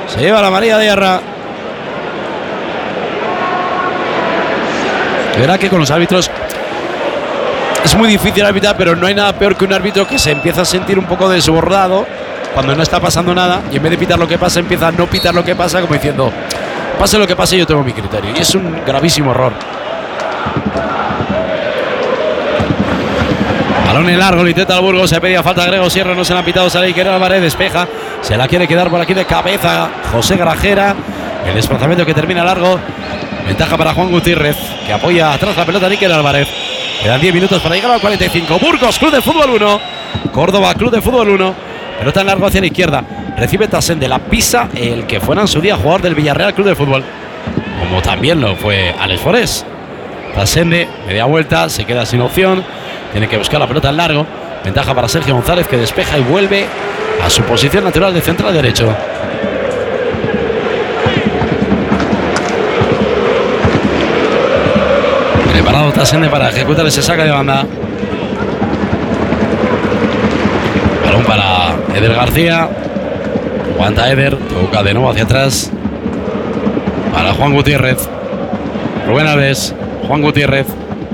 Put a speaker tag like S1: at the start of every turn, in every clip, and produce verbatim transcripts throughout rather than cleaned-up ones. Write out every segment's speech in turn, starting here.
S1: Se lleva la María de Guerra. Verá que con los árbitros es muy difícil arbitrar, pero no hay nada peor que un árbitro que se empieza a sentir un poco desbordado cuando no está pasando nada y en vez de pitar lo que pasa empieza a no pitar lo que pasa, como diciendo pase lo que pase yo tengo mi criterio, y es un gravísimo error. Balón en largo, lo intenta el Burgos, se pedía falta Grego Sierra, no se la han pitado, sale Iker Álvarez, despeja, se la quiere quedar por aquí de cabeza José Grajera, el desplazamiento que termina largo, ventaja para Juan Gutiérrez, que apoya atrás la pelota de Iker Álvarez. Quedan diez minutos para llegar al cuarenta y cinco. Burgos, Club de Fútbol uno, Córdoba, Club de Fútbol uno. Pelota en largo hacia la izquierda. Recibe Tasende, la pisa el que fuera en su día jugador del Villarreal Club de Fútbol, como también lo fue Alex Forés. Tasende, media vuelta, se queda sin opción. Tiene que buscar la pelota en largo. Ventaja para Sergio González, que despeja y vuelve a su posición natural de central derecho. Preparado Tasende para ejecutar ese saque de banda. Balón para Eder García. Aguanta Eder, toca de nuevo hacia atrás para Juan Gutiérrez. Rubén Alves, Juan Gutiérrez.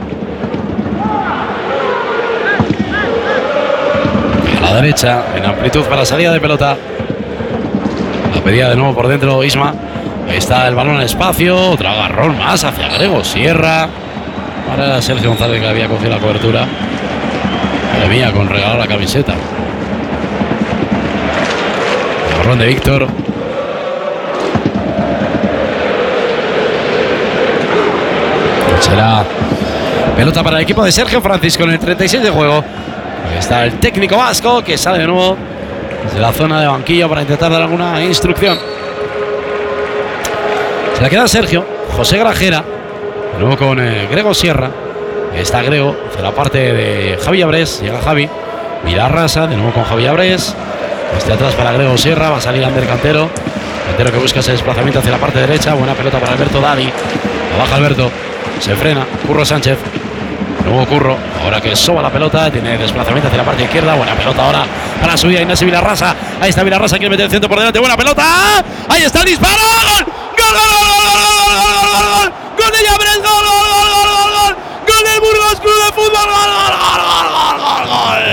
S1: A la derecha, en amplitud para salida de pelota. La pedía de nuevo por dentro Isma. Ahí está el balón al espacio. Otro agarrón más hacia Grego Sierra. Para Sergio González, que había cogido la cobertura. Madre mía, con regalar la camiseta. Agarrón de Víctor. Será pelota para el equipo de Sergio Francisco en el treinta y seis de juego. Ahí está el técnico vasco, que sale de nuevo desde la zona de banquillo para intentar dar alguna instrucción. Se la queda Sergio. José Grajera. De nuevo con eh, Grego Sierra. Está Grego, hacia la parte de Javi Abrés. Llega Javi. Vilarrasa, de nuevo con Javi Abrés. Este atrás para Grego Sierra. Va a salir Ander Cantero. Cantero que busca ese desplazamiento hacia la parte derecha. Buena pelota para Alberto Dadi. La baja Alberto. Se frena. Curro Sánchez. De nuevo Curro. Ahora que soba la pelota. Tiene desplazamiento hacia la parte izquierda. Buena pelota ahora para subir a Inés y Vilarrasa. Ahí está Vilarrasa. Quiere meter el centro por delante. Buena pelota. Ahí está el disparo. ¡Gol! ¡Gol, gol, gol, gol, gol, gol, gol! ¡Gol de Llabres! ¡Gol, gol, gol, gol, gol, gol! ¡Gol del Burgos Club de Fútbol! ¡Gol, gol, gol, gol, gol, gol!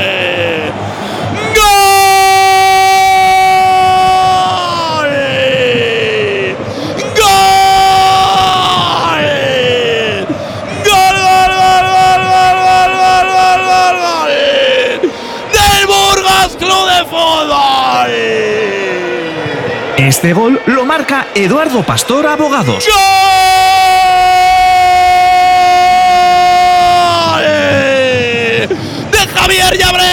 S2: Este gol lo marca Eduardo Pastor Abogados.
S1: ¡Gol! ¡De Javier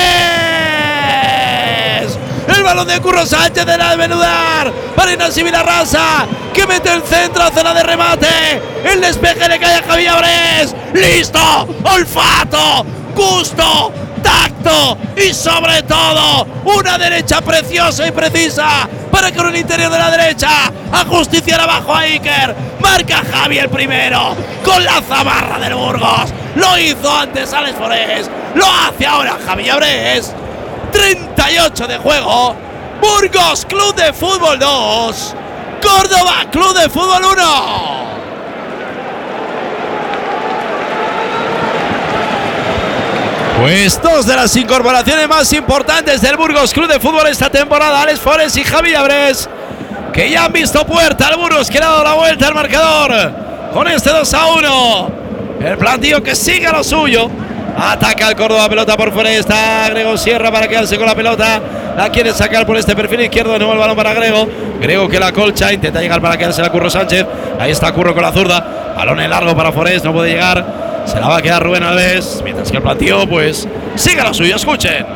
S1: Llabres! El balón de Curro Sánchez de la desmenudar para Inés y Vilarrasa, que mete el centro a zona de remate. El despeje le cae a Javier Llabres. ¡Listo! ¡Olfato! ¡Gusto! ¡Tacto! Y sobre todo, una derecha preciosa y precisa para que en el interior de la derecha ajusticiar abajo a Iker. Marca Javi el primero con la zamarra del Burgos. Lo hizo antes Alex Forés, lo hace ahora Javi Llabres. treinta y ocho de juego. Burgos Club de Fútbol dos, Córdoba Club de Fútbol uno. Pues dos de las incorporaciones más importantes del Burgos Club de Fútbol esta temporada, Alex Forés y Javi Llabres, que ya han visto puerta al Burgos, que le ha dado la vuelta al marcador con este dos a uno. El plantillo que sigue a lo suyo. Ataca el Córdoba, pelota por fuera. Está Grego Sierra para quedarse con la pelota. La quiere sacar por este perfil izquierdo. De nuevo el balón para Grego. Grego que la colcha, intenta llegar para quedarse a Curro Sánchez. Ahí está Curro con la zurda. Balón en largo para Forés, no puede llegar. Se la va a quedar Rubén Alves. Mientras que el plantío, pues, sigue a lo suyo. Escuchen.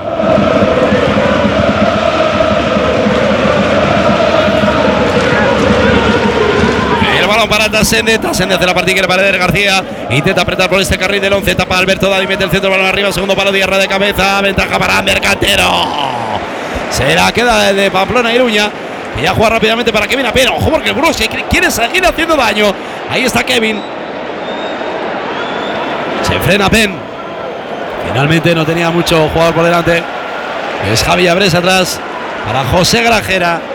S1: El balón para Tasende. Tasende hace la partida, quiere para Eder García. Intenta apretar por este carril del once. Tapa Alberto Dadi, mete el centro, balón arriba. Segundo palo, Diarra de cabeza. Ventaja para Ander Cantero. Se la queda de Pamplona y Iruña. Que ya juega rápidamente para Kevin Apero. Ojo, porque el Burgos quiere seguir haciendo daño. Ahí está Kevin. Se frena Penn. Finalmente no tenía mucho jugador por delante. Es Javi Llabres atrás para José Grajera.